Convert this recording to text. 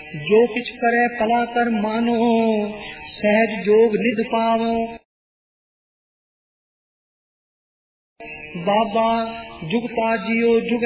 जो किछ करे पला कर मानो, सहज जोग निध पावो। बाबा जुगता जियो जुग